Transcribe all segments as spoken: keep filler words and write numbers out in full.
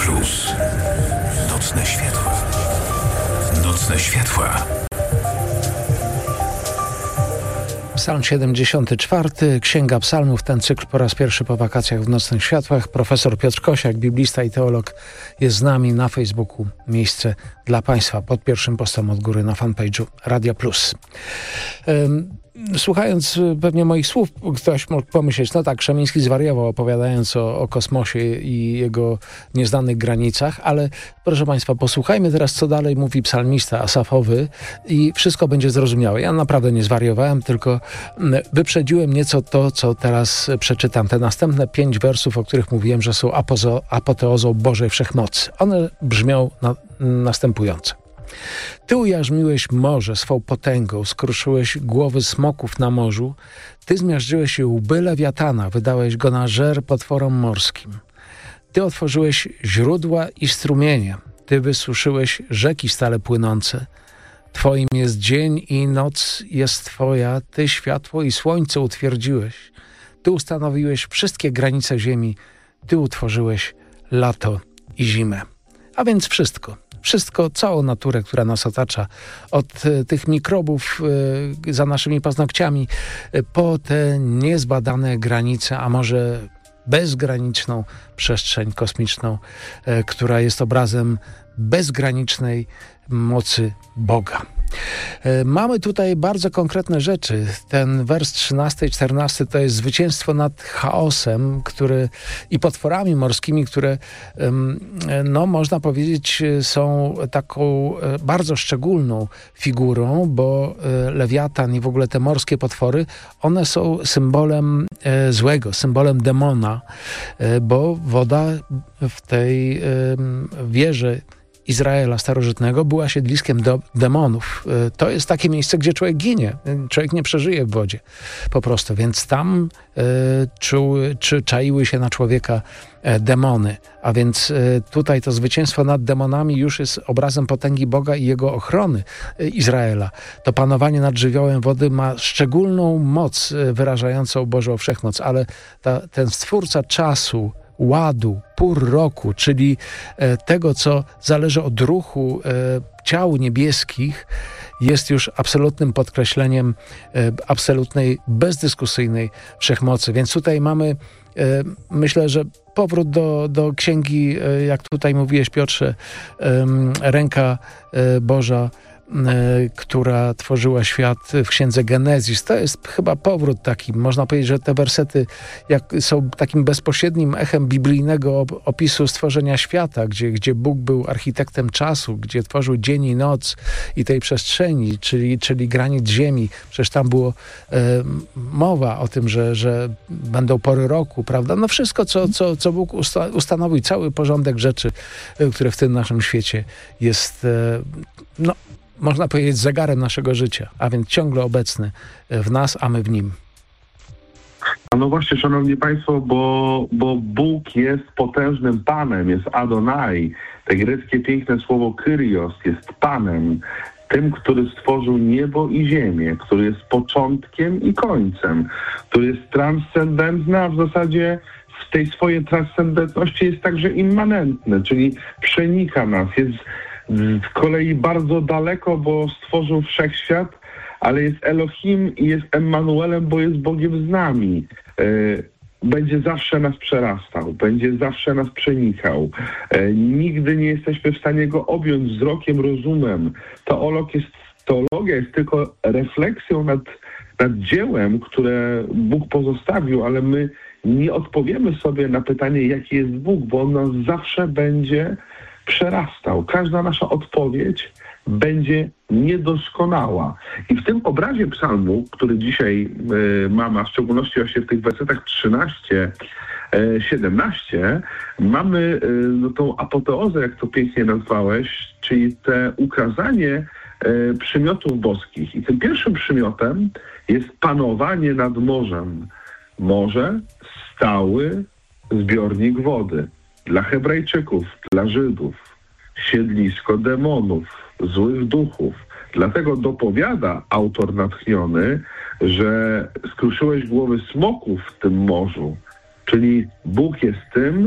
Plus. Nocne światła. Nocne światła. Psalm siedemdziesiąty czwarty, Księga Psalmów, ten cykl po raz pierwszy po wakacjach w Nocnych Światłach. Profesor Piotr Kosiak, biblista i teolog, jest z nami na Facebooku. Miejsce dla Państwa pod pierwszym postem od góry na fanpage'u Radia Plus. Um, Słuchając pewnie moich słów, ktoś mógł pomyśleć, no tak, Krzemiński zwariował, opowiadając o, o kosmosie i jego nieznanych granicach, ale proszę Państwa, posłuchajmy teraz, co dalej mówi psalmista Asafowy i wszystko będzie zrozumiałe. Ja naprawdę nie zwariowałem, tylko wyprzedziłem nieco to, co teraz przeczytam. Te następne pięć wersów, o których mówiłem, że są apozo, apoteozą Bożej Wszechmocy. One brzmią na, następująco. Ty ujarzmiłeś morze swą potęgą, skruszyłeś głowy smoków na morzu, Ty zmiażdżyłeś łby lewiatana, wydałeś go na żer potworom morskim. Ty otworzyłeś źródła i strumienie, Ty wysuszyłeś rzeki stale płynące. Twoim jest dzień i noc jest Twoja, Ty światło i słońce utwierdziłeś. Ty ustanowiłeś wszystkie granice ziemi, Ty utworzyłeś lato i zimę. A więc wszystko. Wszystko, całą naturę, która nas otacza, od y, tych mikrobów y, za naszymi paznokciami, y, po te niezbadane granice, a może bezgraniczną przestrzeń kosmiczną, y, która jest obrazem bezgranicznej mocy Boga. Mamy tutaj bardzo konkretne rzeczy. Ten wers trzynasty i czternasty to jest zwycięstwo nad chaosem, który i potworami morskimi, które no można powiedzieć są taką bardzo szczególną figurą, bo lewiatan i w ogóle te morskie potwory, one są symbolem złego, symbolem demona, bo woda w tej wierze Izraela starożytnego była siedliskiem do demonów. To jest takie miejsce, gdzie człowiek ginie. Człowiek nie przeżyje w wodzie po prostu. Więc tam y, czuły, czy czaiły się na człowieka e, demony. A więc y, tutaj to zwycięstwo nad demonami już jest obrazem potęgi Boga i jego ochrony y, Izraela. To panowanie nad żywiołem wody ma szczególną moc y, wyrażającą Bożą Wszechmoc. Ale ta, ten Stwórca czasu, ładu, pór roku, czyli e, tego, co zależy od ruchu e, ciał niebieskich, jest już absolutnym podkreśleniem e, absolutnej, bezdyskusyjnej wszechmocy. Więc tutaj mamy, e, myślę, że powrót do, do księgi, e, jak tutaj mówiłeś, Piotrze, e, ręka e, Boża, która tworzyła świat w księdze Genezis. To jest chyba powrót taki. Można powiedzieć, że te wersety jak są takim bezpośrednim echem biblijnego opisu stworzenia świata, gdzie, gdzie Bóg był architektem czasu, gdzie tworzył dzień i noc i tej przestrzeni, czyli, czyli granic ziemi. Przecież tam było e, mowa o tym, że, że będą pory roku, prawda? No wszystko, co, co, co Bóg usta- ustanowił, cały porządek rzeczy, które w tym naszym świecie jest e, no można powiedzieć, zegarem naszego życia, a więc ciągle obecny w nas, a my w Nim. No właśnie, szanowni państwo, bo, bo Bóg jest potężnym Panem, jest Adonai. To greckie piękne słowo Kyrios jest Panem, tym, który stworzył niebo i ziemię, który jest początkiem i końcem, który jest transcendentny, a w zasadzie w tej swojej transcendentności jest także immanentny, czyli przenika nas, jest z kolei bardzo daleko, bo stworzył wszechświat, ale jest Elohim i jest Emmanuelem, bo jest Bogiem z nami. Będzie zawsze nas przerastał, będzie zawsze nas przenikał. Nigdy nie jesteśmy w stanie go objąć wzrokiem, rozumem. Teolog jest, teologia jest tylko refleksją nad, nad dziełem, które Bóg pozostawił, ale my nie odpowiemy sobie na pytanie, jaki jest Bóg, bo On nas zawsze będzie przerastał. Każda nasza odpowiedź będzie niedoskonała. I w tym obrazie psalmu, który dzisiaj y, mamy, a w szczególności właśnie w tych wersetach trzynaście, siedemnaście, mamy y, no, tą apoteozę, jak to pięknie nazwałeś, czyli te ukazanie y, przymiotów boskich. I tym pierwszym przymiotem jest panowanie nad morzem. Morze, stały zbiornik wody. Dla Hebrajczyków, dla Żydów, siedlisko demonów, złych duchów. Dlatego dopowiada autor natchniony, że skruszyłeś głowy smoków w tym morzu. Czyli Bóg jest tym,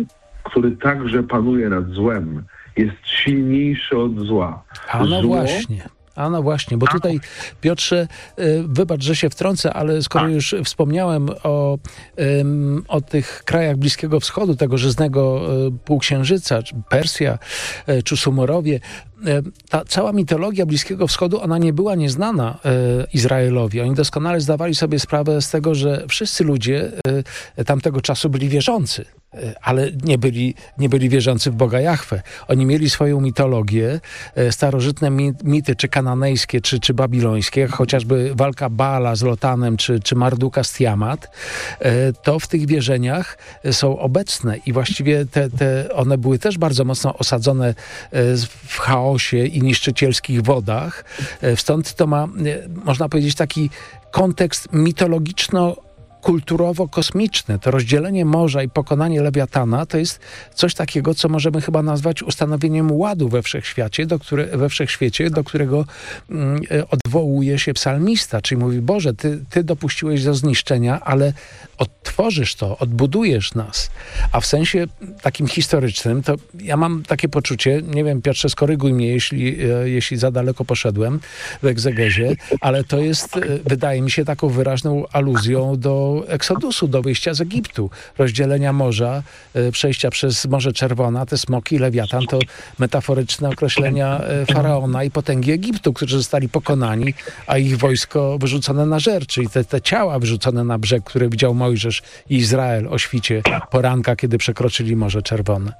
który także panuje nad złem, jest silniejszy od zła. A no Zło, właśnie. A no właśnie, bo tutaj, Piotrze, y, wybacz, że się wtrącę, ale skoro już wspomniałem o, ym, o tych krajach Bliskiego Wschodu, tego żyznego y, półksiężyca, czy Persja, y, czy Sumorowie, y, ta cała mitologia Bliskiego Wschodu, ona nie była nieznana y, Izraelowi. Oni doskonale zdawali sobie sprawę z tego, że wszyscy ludzie y, tamtego czasu byli wierzący. Ale nie byli, nie byli wierzący w Boga Jahwe. Oni mieli swoją mitologię, starożytne mity, czy kananejskie, czy, czy babilońskie, jak chociażby walka Baala z Lotanem, czy, czy Marduka z Tiamat. To w tych wierzeniach są obecne i właściwie te, te, one były też bardzo mocno osadzone w chaosie i niszczycielskich wodach. Stąd to ma, można powiedzieć, taki kontekst mitologiczno kulturowo-kosmiczne. To rozdzielenie morza i pokonanie Lewiatana to jest coś takiego, co możemy chyba nazwać ustanowieniem ładu we wszechświecie, do, które, we wszechświecie, do którego mm, odwołuje się psalmista, czyli mówi: Boże, ty, ty dopuściłeś do zniszczenia, ale odtworzysz to, odbudujesz nas. A w sensie takim historycznym, to ja mam takie poczucie, nie wiem, Piotrze, skoryguj mnie, jeśli, jeśli za daleko poszedłem w egzegezie, ale to jest, wydaje mi się, taką wyraźną aluzją do Eksodusu, do wyjścia z Egiptu, rozdzielenia morza, przejścia przez Morze Czerwone. Te smoki, Lewiatan to metaforyczne określenia Faraona i potęgi Egiptu, którzy zostali pokonani, a ich wojsko wyrzucone na żer, czyli te, te ciała wyrzucone na brzeg, które widział Mojżesz i Izrael o świcie poranka, kiedy przekroczyli Morze Czerwone.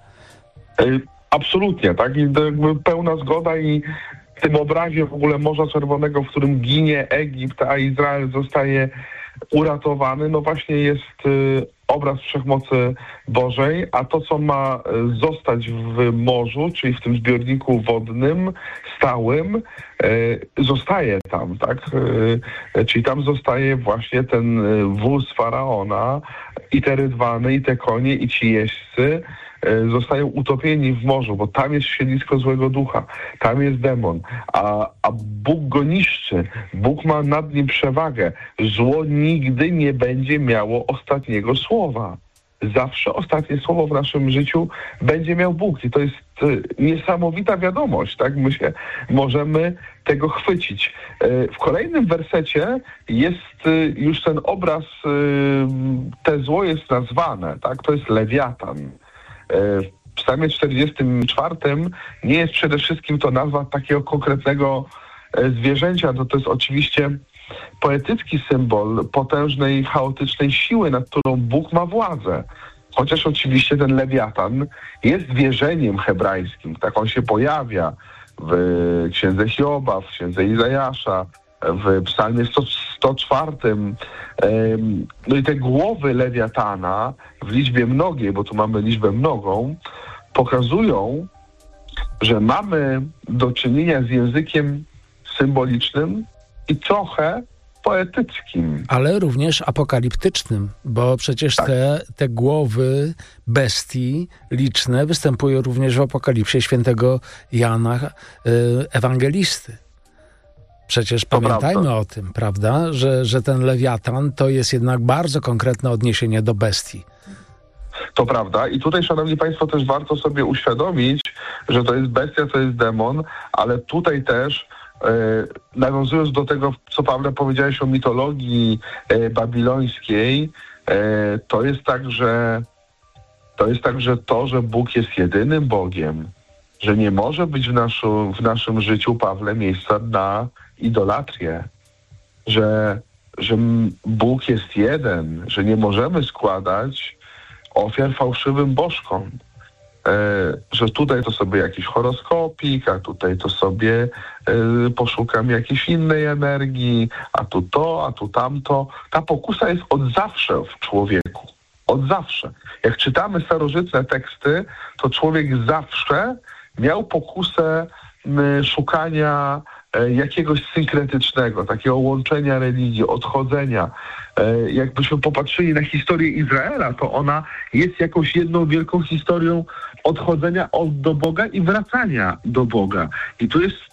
Absolutnie, tak? I to jakby pełna zgoda i w tym obrazie w ogóle Morza Czerwonego, w którym ginie Egipt, a Izrael zostaje uratowany, no właśnie jest y, obraz wszechmocy Bożej, a to, co ma zostać w morzu, czyli w tym zbiorniku wodnym, stałym, y, zostaje tam, tak? Y, czyli tam zostaje właśnie ten wóz Faraona i te rydwany, i te konie, i ci jeźdźcy, zostają utopieni w morzu, bo tam jest siedlisko złego ducha, tam jest demon, a, a Bóg go niszczy, Bóg ma nad nim przewagę. Zło nigdy nie będzie miało ostatniego słowa. Zawsze ostatnie słowo w naszym życiu będzie miał Bóg i to jest niesamowita wiadomość, tak? My się możemy tego chwycić. W kolejnym wersecie jest już ten obraz, te zło jest nazwane, tak? To jest Lewiatan. W psalmie czterdziestym czwartym nie jest przede wszystkim to nazwa takiego konkretnego zwierzęcia, to, to jest oczywiście poetycki symbol potężnej, chaotycznej siły, nad którą Bóg ma władzę. Chociaż oczywiście ten Lewiatan jest wierzeniem hebrajskim, tak on się pojawia w księdze Hioba, w księdze Izajasza, w psalmie sto czwartym. No i te głowy Lewiatana w liczbie mnogiej, bo tu mamy liczbę mnogą, pokazują, że mamy do czynienia z językiem symbolicznym i trochę poetyckim. Ale również apokaliptycznym, bo przecież tak. te, te głowy bestii liczne występują również w Apokalipsie świętego Jana y, Ewangelisty. Przecież to pamiętajmy prawda. o tym, prawda, że, że ten Lewiatan to jest jednak bardzo konkretne odniesienie do bestii. To prawda i tutaj, szanowni państwo, też warto sobie uświadomić, że to jest bestia, to jest demon, ale tutaj też e, nawiązując do tego, co Pawle powiedziałeś o mitologii e, babilońskiej, e, to jest tak, że to jest także to, że Bóg jest jedynym Bogiem, że nie może być w, naszu, w naszym życiu, Pawle, miejsca na idolatrię, że, że Bóg jest jeden, że nie możemy składać ofiar fałszywym bożkom, e, że tutaj to sobie jakiś horoskopik, a tutaj to sobie e, poszukam jakiejś innej energii, a tu to, a tu tamto. Ta pokusa jest od zawsze w człowieku. Od zawsze. Jak czytamy starożytne teksty, to człowiek zawsze miał pokusę m, szukania e, jakiegoś synkretycznego, takiego łączenia religii, odchodzenia. E, jakbyśmy popatrzyli na historię Izraela, to ona jest jakąś jedną wielką historią odchodzenia od do Boga i wracania do Boga. I tu jest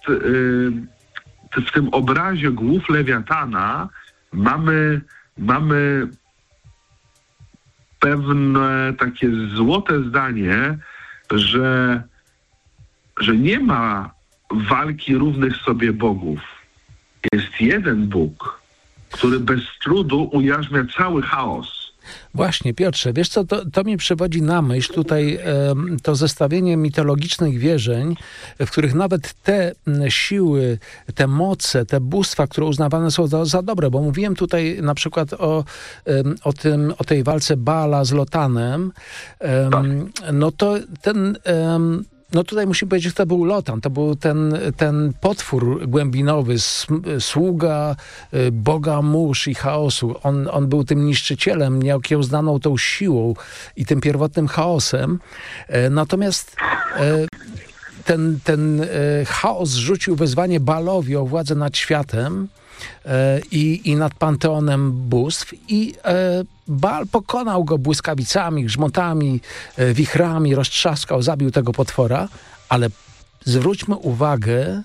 e, w tym obrazie głów Lewiatana mamy, mamy pewne takie złote zdanie, że, że nie ma walki równych sobie bogów. Jest jeden Bóg, który bez trudu ujarzmia cały chaos. Właśnie, Piotrze, wiesz co, to, to mi przywodzi na myśl tutaj e, to zestawienie mitologicznych wierzeń, w których nawet te m, siły, te moce, te bóstwa, które uznawane są za, za dobre, bo mówiłem tutaj na przykład o, e, o, tym, o tej walce Baala z Lotanem, e, Tak. no to ten... E, No tutaj musi powiedzieć, że to był Lotan, to był ten, ten potwór głębinowy, sm- sługa y, Boga mórz i chaosu. On, on był tym niszczycielem, nieokiełznaną tą siłą i tym pierwotnym chaosem. E, natomiast e, ten, ten e, chaos rzucił wezwanie Baalowi o władzę nad światem e, i, i nad panteonem bóstw i e, Baal pokonał go błyskawicami, grzmotami, e, wichrami, roztrzaskał, zabił tego potwora, ale zwróćmy uwagę, e,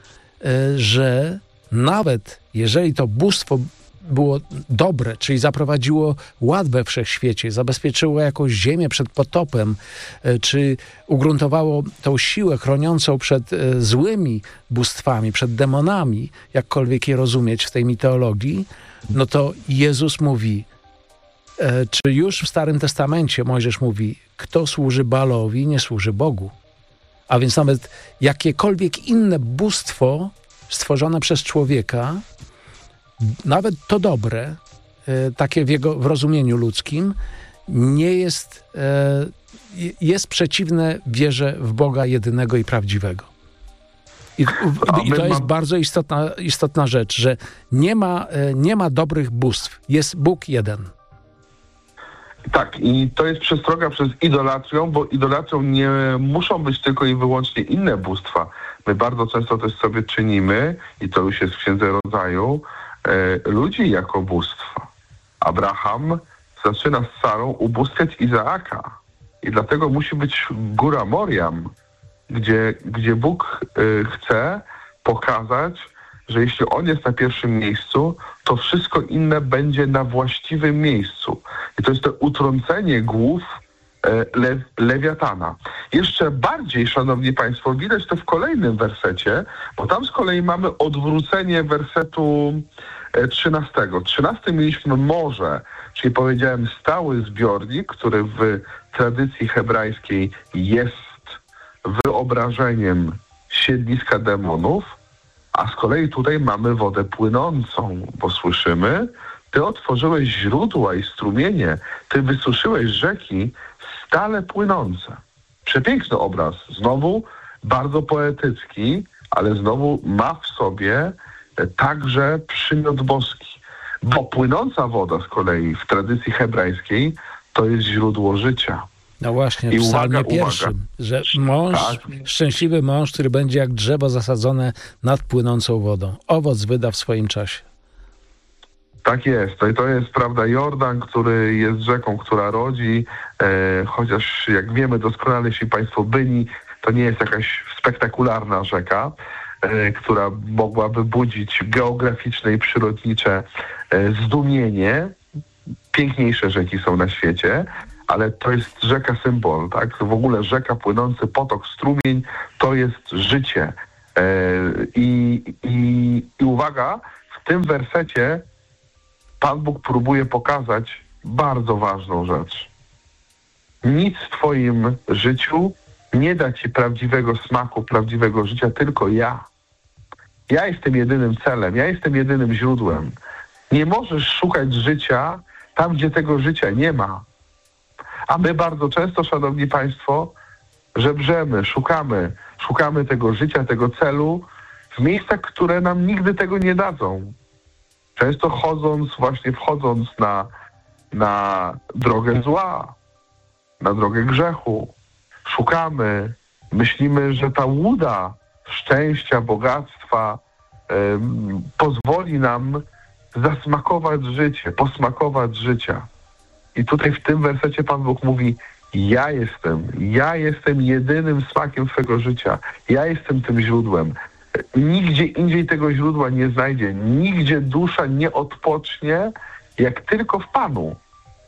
że nawet jeżeli to bóstwo było dobre, czyli zaprowadziło ład we wszechświecie, zabezpieczyło jakąś ziemię przed potopem, e, czy ugruntowało tą siłę chroniącą przed e, złymi bóstwami, przed demonami, jakkolwiek je rozumieć w tej mitologii, no to Jezus mówi, e, czy już w Starym Testamencie Mojżesz mówi, kto służy Baalowi, nie służy Bogu. A więc nawet jakiekolwiek inne bóstwo stworzone przez człowieka, nawet to dobre, e, takie w jego w rozumieniu ludzkim, nie jest, e, jest przeciwne wierze w Boga jedynego i prawdziwego. I, i, i to jest bardzo istotna, istotna rzecz, że nie ma, e, nie ma dobrych bóstw. Jest Bóg jeden. Tak, i to jest przestroga przed idolatrią, bo idolatrią nie muszą być tylko i wyłącznie inne bóstwa. My bardzo często też sobie czynimy, i to już jest w Księdze Rodzaju, e, ludzi jako bóstwa. Abraham zaczyna z Sarą ubóstwiać Izaaka. I dlatego musi być góra Moriam, gdzie, gdzie Bóg e, chce pokazać, że jeśli On jest na pierwszym miejscu, to wszystko inne będzie na właściwym miejscu. I to jest to utrącenie głów e, le, lewiatana. Jeszcze bardziej, szanowni państwo, widać to w kolejnym wersecie, bo tam z kolei mamy odwrócenie wersetu e, trzynastego. trzynasty mieliśmy morze, czyli powiedziałem stały zbiornik, który w tradycji hebrajskiej jest wyobrażeniem siedliska demonów, a z kolei tutaj mamy wodę płynącą, bo słyszymy, Ty otworzyłeś źródła i strumienie, Ty wysuszyłeś rzeki stale płynące. Przepiękny obraz, znowu bardzo poetycki, ale znowu ma w sobie także przymiot boski. Bo płynąca woda z kolei w tradycji hebrajskiej to jest źródło życia. No właśnie, w I psalmie uwaga, pierwszym, uwaga. że mąż, Tak. szczęśliwy mąż, który będzie jak drzewo zasadzone nad płynącą wodą. Owoc wyda w swoim czasie. Tak jest. To, to jest, prawda, Jordan, który jest rzeką, która rodzi, e, chociaż jak wiemy doskonale, jeśli państwo byli, to nie jest jakaś spektakularna rzeka, e, która mogłaby budzić geograficzne i przyrodnicze e, zdumienie. Piękniejsze rzeki są na świecie, ale to jest rzeka symbol, tak? W ogóle rzeka, płynący potok, strumień, to jest życie. E, i, i, I uwaga, w tym wersecie Pan Bóg próbuje pokazać bardzo ważną rzecz. Nic w twoim życiu nie da ci prawdziwego smaku, prawdziwego życia, tylko ja. Ja jestem jedynym celem, ja jestem jedynym źródłem. Nie możesz szukać życia tam, gdzie tego życia nie ma. A my bardzo często, szanowni państwo, żebrzemy, szukamy, szukamy tego życia, tego celu w miejscach, które nam nigdy tego nie dadzą. Często chodząc, właśnie wchodząc na, na drogę zła, na drogę grzechu, szukamy, myślimy, że ta łuda szczęścia, bogactwa ym, pozwoli nam zasmakować życie, posmakować życia. I tutaj w tym wersecie Pan Bóg mówi, ja jestem, ja jestem jedynym smakiem twojego życia, ja jestem tym źródłem. Nigdzie indziej tego źródła nie znajdzie, nigdzie dusza nie odpocznie, jak tylko w Panu.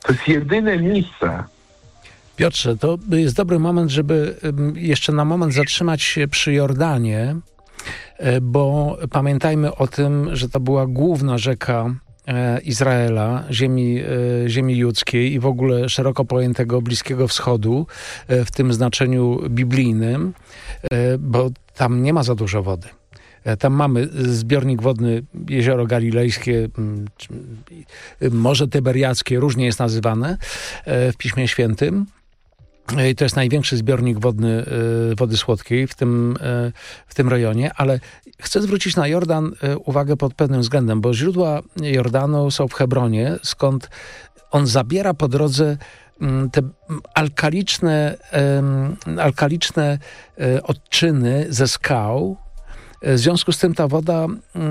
To jest jedyne miejsce. Piotrze, to jest dobry moment, żeby jeszcze na moment zatrzymać się przy Jordanie, bo pamiętajmy o tym, że to była główna rzeka Izraela, ziemi, ziemi judzkiej i w ogóle szeroko pojętego Bliskiego Wschodu w tym znaczeniu biblijnym, bo tam nie ma za dużo wody. Tam mamy zbiornik wodny, jezioro galilejskie, Morze Tyberiackie, różnie jest nazywane w Piśmie Świętym. I to jest największy zbiornik wodny wody słodkiej w tym, w tym rejonie, ale chcę zwrócić na Jordan uwagę pod pewnym względem, bo źródła Jordanu są w Hebronie, skąd on zabiera po drodze te alkaliczne, alkaliczne odczyny ze skał. W związku z tym ta woda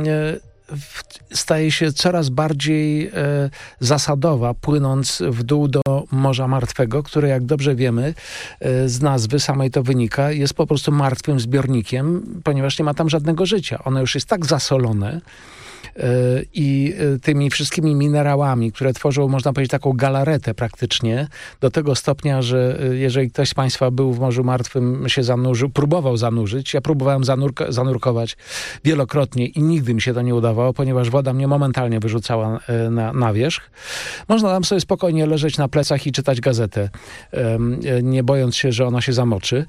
staje się coraz bardziej e, zasadowa, płynąc w dół do Morza Martwego, które, jak dobrze wiemy, e, z nazwy samej to wynika, jest po prostu martwym zbiornikiem, ponieważ nie ma tam żadnego życia. Ono już jest tak zasolone e, i e, tymi wszystkimi minerałami, które tworzą, można powiedzieć, taką galaretę praktycznie, do tego stopnia, że e, jeżeli ktoś z Państwa był w Morzu Martwym, się zanurzył, próbował zanurzyć, ja próbowałem zanurka, zanurkować wielokrotnie i nigdy mi się to nie udawało, ponieważ woda mnie momentalnie wyrzucała e, na, na wierzch. Można tam sobie spokojnie leżeć na plecach i czytać gazetę, e, nie bojąc się, że ona się zamoczy.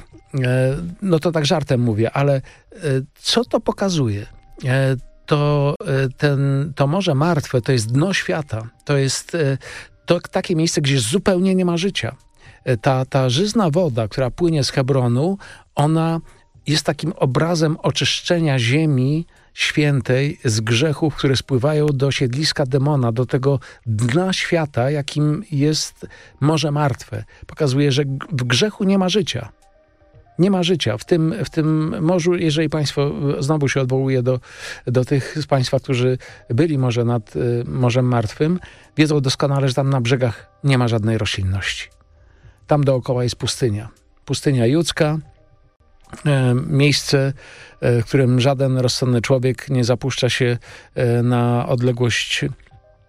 E, no to tak żartem mówię, ale e, co to pokazuje? E, To, ten, to Morze Martwe to jest dno świata. To jest to takie miejsce, gdzie zupełnie nie ma życia. Ta, ta żyzna woda, która płynie z Hebronu, ona jest takim obrazem oczyszczenia ziemi świętej z grzechów, które spływają do siedliska demona, do tego dna świata, jakim jest Morze Martwe. Pokazuje, że w grzechu nie ma życia. Nie ma życia. W tym, w tym morzu, jeżeli Państwo, znowu się odwołuję do, do tych z Państwa, którzy byli może nad y, Morzem Martwym, wiedzą doskonale, że tam na brzegach nie ma żadnej roślinności. Tam dookoła jest pustynia. Pustynia judzka, y, miejsce, y, w którym żaden rozsądny człowiek nie zapuszcza się y, na odległość y,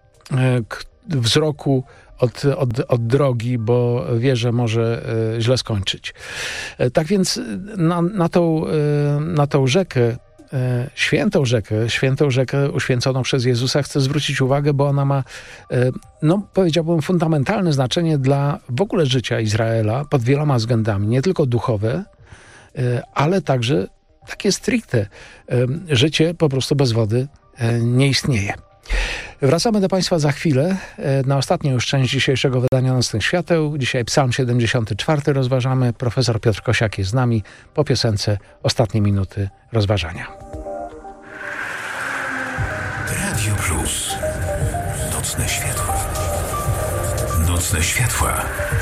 k, wzroku Od, od, od drogi, bo wie, że może e, źle skończyć. E, tak więc na, na, tą, e, na tą rzekę, e, świętą rzekę, świętą rzekę uświęconą przez Jezusa chcę zwrócić uwagę, bo ona ma, e, no powiedziałbym, fundamentalne znaczenie dla w ogóle życia Izraela pod wieloma względami, nie tylko duchowe, e, ale także takie stricte. E, życie po prostu bez wody e, nie istnieje. Wracamy do Państwa za chwilę na ostatnią już część dzisiejszego wydania Nocnych Świateł. Dzisiaj Psalm siedemdziesiąty czwarty rozważamy. Profesor Piotr Kosiak jest z nami. Po piosence ostatnie minuty rozważania. Radio Plus. Nocne światła. Nocne światła.